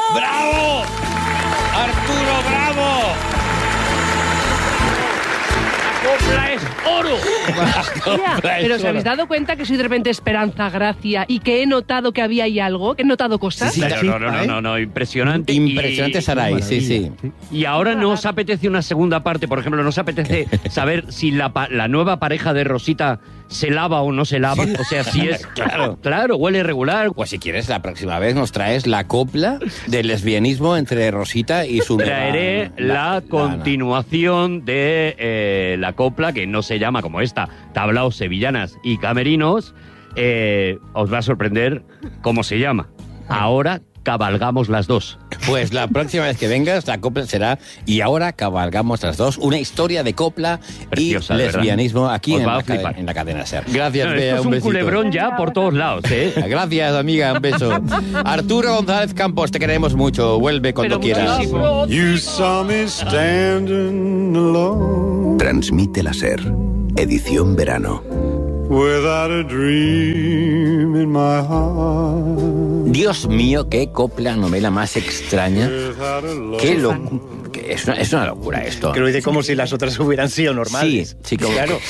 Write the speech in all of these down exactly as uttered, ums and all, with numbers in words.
¡Bravo! ¡Arturo, bravo! ¡La copla es oro! Mira, pero ¿os habéis dado cuenta que soy de repente Esperanza Gracia y que he notado que había ahí algo? ¿Que he notado cosas? Sí, sí, no, no, no, no, no, impresionante. Impresionante, Saray, sí, sí. Y ahora no os apetece una segunda parte, por ejemplo, no os apetece saber si la, la nueva pareja de Rosita se lava o no se lava, o sea, si es... Claro. Claro, huele regular. Pues si quieres, la próxima vez nos traes la copla del lesbianismo entre Rosita y su... Traeré nueva- la, la- continuación de eh, la copla, que no se llama como esta, Tablaos, Sevillanas y Camerinos. Eh, os va a sorprender cómo se llama. Ahora cabalgamos las dos. Pues la próxima vez que vengas, la copla será Y ahora cabalgamos las dos. Una historia de copla Preciosa, y de verdad. lesbianismo aquí Os en va a la, cadena, flipar. en la cadena SER. Gracias, No, Bea, esto es un besito. culebrón ya por todos lados, ¿eh? Gracias, amiga, un beso. Arturo González Campos, te queremos mucho. Vuelve cuando Pero quieras. muchísimo. You saw me standing alone Transmite la SER. Edición verano. without a dream in my heart. Dios mío, qué copla novela más extraña. Without a love. Qué lo... que es, una, es una locura esto. Que lo dice como si las otras hubieran sido normales. Sí, sí, como, claro.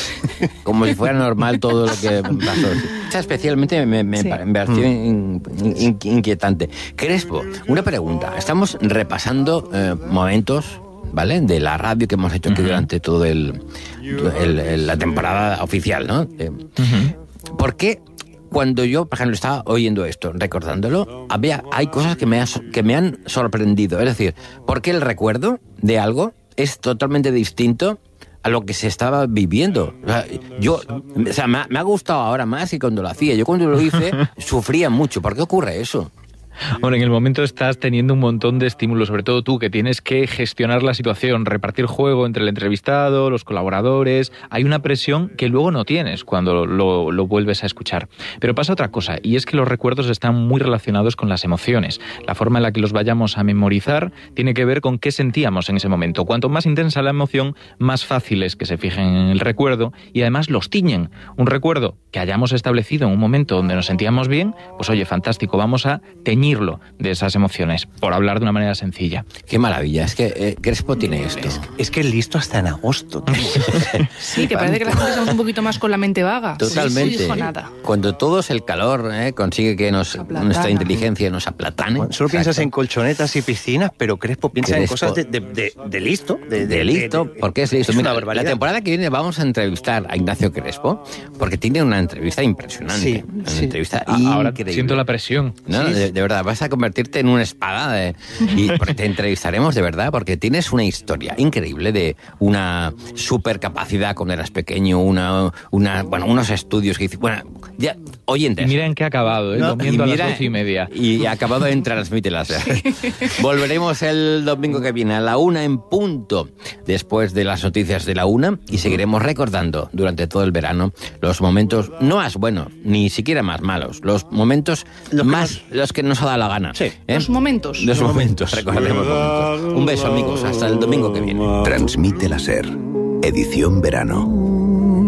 como si fuera normal todo lo que pasó. Esta especialmente me, me, Sí. me pareció in- in- inquietante. Crespo, una pregunta. Estamos repasando eh, momentos, ¿vale?, de la radio que hemos hecho aquí durante todo el, el- el- la temporada oficial, ¿no? Eh, ¿Por qué cuando yo, por ejemplo, estaba oyendo esto, recordándolo, había, hay cosas que me, ha so- que me han sorprendido? Es decir, ¿por qué el recuerdo de algo es totalmente distinto a lo que se estaba viviendo? O sea, yo, o sea, me ha, me ha gustado ahora más que cuando lo hacía. Yo cuando lo hice sufría mucho. ¿Por qué ocurre eso? Ahora, en el momento estás teniendo un montón de estímulos, sobre todo tú, que tienes que gestionar la situación, repartir juego entre el entrevistado, los colaboradores. Hay una presión que luego no tienes cuando lo, lo vuelves a escuchar. Pero pasa otra cosa, y es que los recuerdos están muy relacionados con las emociones. La forma en la que los vayamos a memorizar tiene que ver con qué sentíamos en ese momento. Cuanto más intensa la emoción, más fácil es que se fijen en el recuerdo y además los tiñen. Un recuerdo que hayamos establecido en un momento donde nos sentíamos bien, pues oye, fantástico, vamos a teñir de esas emociones, por hablar de una manera sencilla. Qué maravilla, es que eh, Crespo tiene esto. Es, es que es listo hasta en agosto. Sí, que parece que la gente estamos un poquito más con la mente vaga. Totalmente. No dijo nada. Cuando todo es el calor, eh, consigue que nos, aplatana. nuestra inteligencia nos aplatane. Bueno, solo piensas Exacto. en colchonetas y piscinas, pero Crespo piensa Crespo. en cosas de, de, de, de listo. De, De listo, porque es listo. Es Mira, una la barbaridad. temporada que viene vamos a entrevistar a Ignacio Crespo, porque tiene una entrevista impresionante. Sí, una sí. entrevista A- Ahora increíble. siento la presión. No, Sí. de, de verdad, vas a convertirte en una espada de- y porque te entrevistaremos de verdad, porque tienes una historia increíble de una supercapacidad cuando eras pequeño, una, una, bueno, unos estudios que hiciste. Bueno, ya, oyentes. Y mira en qué ha acabado, ¿eh? No, Domingo y a mira- las doce y media. Y acabado de Transmite la SER. Volveremos el domingo que viene a la una en punto, después de las noticias de la una, y seguiremos recordando durante todo el verano los momentos no más buenos, ni siquiera más malos, los momentos Los que más, los que nos ha dado la gana. Sí. ¿eh? Los momentos. Los momentos, recordemos momentos. Un beso, amigos, hasta el domingo que viene. Transmite la SER. Edición verano.